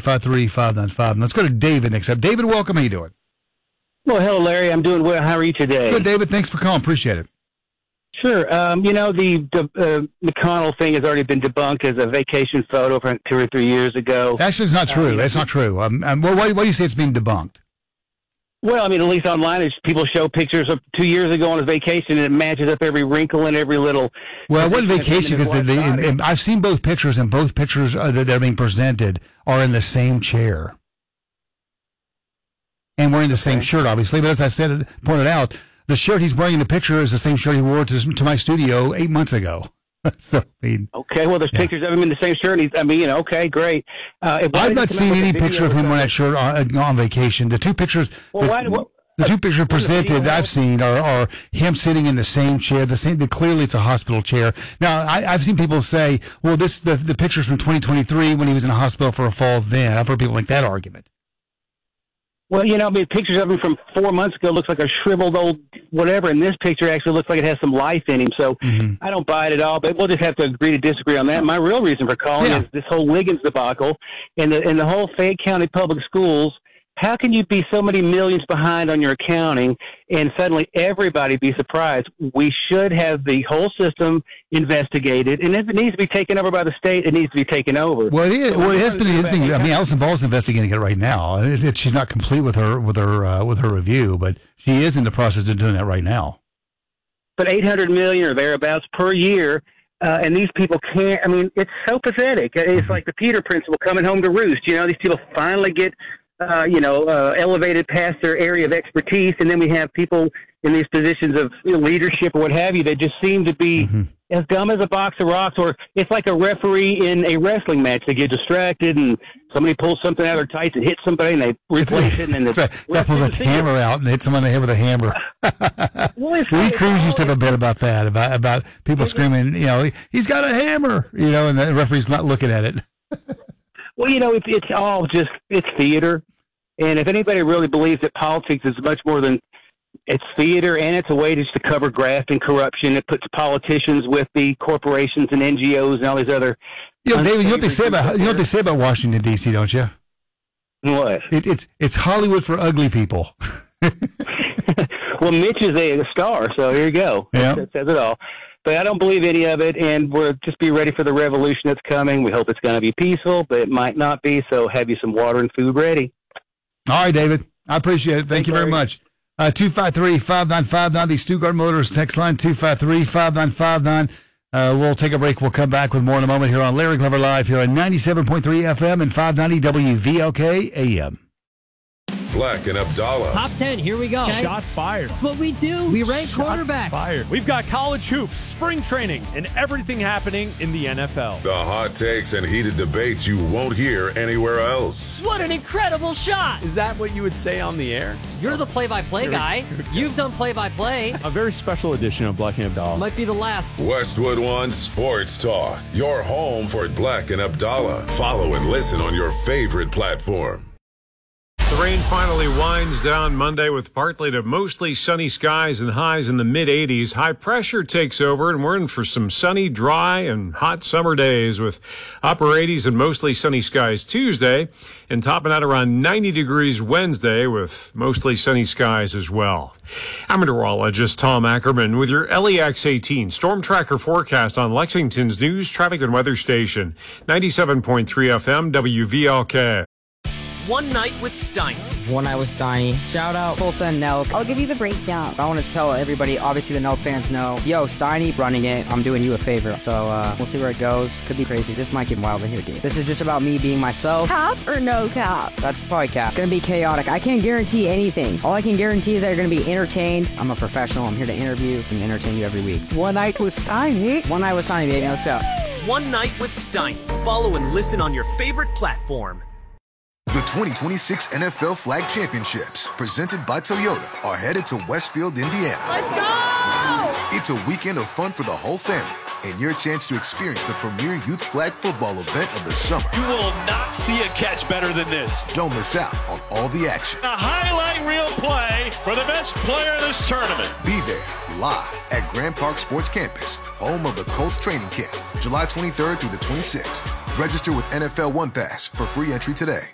253-595. Let's go to David next up. David, welcome. How you doing? Well, hello, Larry. I'm doing well. How are you today? Good, David. Thanks for calling. Appreciate it. Sure. The McConnell thing has already been debunked as a vacation photo from 2 or 3 years ago. Actually, it's not true. That's not true. Why do you say it's being debunked? Well, I mean, at least online, people show pictures of 2 years ago on his vacation, and it matches up every wrinkle and every little. Well, what vacation? Because I've seen both pictures, and both pictures that are being presented are in the same chair, and wearing the same shirt, obviously. But as I pointed out, the shirt he's wearing in the picture is the same shirt he wore to my studio 8 months ago. So, I mean, okay, well, there's pictures of him in the same shirt. Okay, great. I've not seen any picture of him on that shirt on vacation. The two pictures, the two pictures presented I've seen are him sitting in the same chair. Clearly, it's a hospital chair. Now, I've seen people say, "Well, the pictures from 2023 when he was in a hospital for a fall." Then I've heard people make that argument. Well, pictures of him from 4 months ago looks like a shriveled old whatever, and this picture actually looks like it has some life in him. So I don't buy it at all, but we'll just have to agree to disagree on that. My real reason for calling is this whole Liggins debacle and the whole Fayette County Public Schools. How can you be so many millions behind on your accounting and suddenly everybody be surprised? We should have the whole system investigated, and if it needs to be taken over by the state, it needs to be taken over. Well, it has been. I mean, Allison Ball's investigating it right now. She's not complete with her review, but she is in the process of doing that right now. But $800 million or thereabouts per year. And these people can't. I mean, it's so pathetic. It's like the Peter principle coming home to roost. These people finally get elevated past their area of expertise, and then we have people in these positions of leadership or what have you that just seem to be as dumb as a box of rocks. Or it's like a referee in a wrestling match. They get distracted and somebody pulls something out of their tights and hits somebody, and they replace it. And that's right. That pulls a hammer out and hits someone in the head with a hammer. Lee Cruz used to have a bit about that, about people screaming, he's got a hammer, and the referee's not looking at it. Well, it's all just, it's theater. And if anybody really believes that politics is much more than it's theater, and it's a way just to cover graft and corruption, it puts politicians with the corporations and NGOs and all these other. David, you know what they say about Washington D.C., don't you? What? It's Hollywood for ugly people. Well, Mitch is a star, so here you go. Yeah. That says it all. But I don't believe any of it, and we'll just be ready for the revolution that's coming. We hope it's going to be peaceful, but it might not be, so have you some water and food ready. All right, David. I appreciate it. Thank you very much. 253-5959, the Stuttgart Motors text line, 253-5959. We'll take a break. We'll come back with more in a moment here on Larry Glover Live here on 97.3 FM and 590 WVLK AM. Black and Abdallah. Top 10, here we go. Okay. Shots fired. That's what we do. We rank quarterbacks. Fired. We've got college hoops, spring training, and everything happening in the NFL. The hot takes and heated debates you won't hear anywhere else. What an incredible shot. Is that what you would say on the air? You're the play-by-play guy. You've done play-by-play. A very special edition of Black and Abdallah. Might be the last. Westwood One Sports Talk. Your home for Black and Abdallah. Follow and listen on your favorite platform. The rain finally winds down Monday with partly to mostly sunny skies and highs in the mid-80s. High pressure takes over, and we're in for some sunny, dry, and hot summer days with upper 80s and mostly sunny skies Tuesday, and topping out around 90 degrees Wednesday with mostly sunny skies as well. I'm meteorologist Tom Ackerman with your LEX 18 Storm Tracker forecast on Lexington's news, traffic, and weather station, 97.3 FM WVLK. One Night with Steiny. One Night with Steiny. Shout out Tulsa and Nelk. I'll give you the breakdown. I want to tell everybody, obviously the Nelk fans know, yo, Steiny running it, I'm doing you a favor. So we'll see where it goes. Could be crazy. This might get wild in here, dude. This is just about me being myself. Cap or no cap? That's probably cap. Gonna be chaotic. I can't guarantee anything. All I can guarantee is that you're gonna be entertained. I'm a professional. I'm here to interview and entertain you every week. One Night with Steiny. One Night with Steiny, baby. Let's go. One Night with Steiny. Follow and listen on your favorite platform. The 2026 NFL Flag Championships, presented by Toyota, are headed to Westfield, Indiana. Let's go! It's a weekend of fun for the whole family and your chance to experience the premier youth flag football event of the summer. You will not see a catch better than this. Don't miss out on all the action. A highlight reel play for the best player of this tournament. Be there live at Grand Park Sports Campus, home of the Colts training camp, July 23rd through the 26th. Register with NFL One Pass for free entry today.